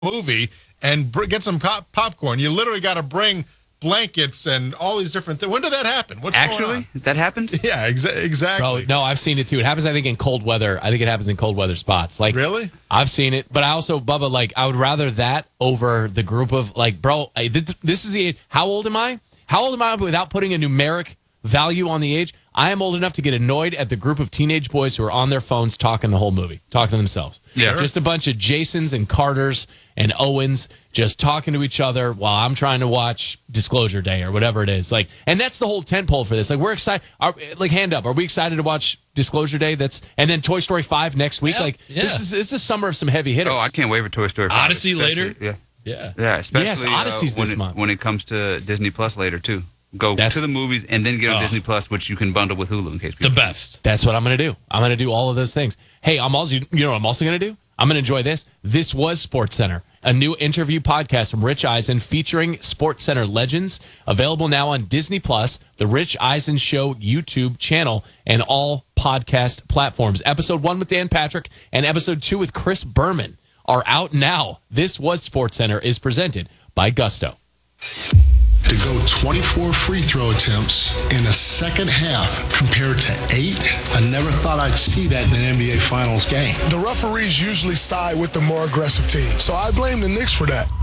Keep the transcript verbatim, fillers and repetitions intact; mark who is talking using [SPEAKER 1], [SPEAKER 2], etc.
[SPEAKER 1] movie and br- get some pop- popcorn. You literally got to bring blankets and all these different things. When did that happen? What's
[SPEAKER 2] Actually,
[SPEAKER 1] going on?
[SPEAKER 2] that happened?
[SPEAKER 1] Yeah, exa- exactly.
[SPEAKER 3] Bro, no, I've seen it too. It happens, I think, in cold weather. I think it happens in cold weather spots. Like,
[SPEAKER 1] really?
[SPEAKER 3] I've seen it, but I also, Bubba, like, I would rather that over the group of, like, bro, I, this, this is the, how old am I? How old am I without putting a numeric value on the age? I am old enough to get annoyed at the group of teenage boys who are on their phones talking the whole movie, talking to themselves.
[SPEAKER 2] Yeah.
[SPEAKER 3] Just a bunch of Jasons and Carters and Owens just talking to each other while I'm trying to watch Disclosure Day or whatever it is. Like, and that's the whole tentpole for this. Like, we're excited. Are, like, hand up. Are we excited to watch Disclosure Day? That's and then Toy Story five next week.
[SPEAKER 4] Yeah,
[SPEAKER 3] like,
[SPEAKER 4] yeah.
[SPEAKER 3] this is this is summer of some heavy hitters.
[SPEAKER 2] Oh, I can't wait for Toy Story five.
[SPEAKER 4] Odyssey
[SPEAKER 2] especially-
[SPEAKER 4] later?
[SPEAKER 2] Yeah.
[SPEAKER 4] Yeah.
[SPEAKER 2] Yeah, especially
[SPEAKER 3] Yes, Odyssey's
[SPEAKER 2] uh, when,
[SPEAKER 3] this
[SPEAKER 2] it,
[SPEAKER 3] month.
[SPEAKER 2] when it comes to Disney Plus later, too. Go
[SPEAKER 3] That's-
[SPEAKER 2] to the movies and then get on
[SPEAKER 4] Oh.
[SPEAKER 2] Disney Plus, which you can bundle with Hulu in case
[SPEAKER 4] The
[SPEAKER 2] people.
[SPEAKER 4] best.
[SPEAKER 3] That's what I'm going to do. I'm going to do all of those things. Hey, I'm also, you know what I'm also going to do? I'm going to enjoy this. This was Sports Center, a new interview podcast from Rich Eisen featuring Sports Center legends, available now on Disney Plus, the Rich Eisen Show YouTube channel, and all podcast platforms. Episode one with Dan Patrick and episode two with Chris Berman are out now. This was Sports Center is presented by Gusto.
[SPEAKER 5] To go twenty-four free throw attempts in a second half compared to eight, I never thought I'd see that in an N B A Finals game.
[SPEAKER 6] The referees usually side with the more aggressive team, so I blame the Knicks for that.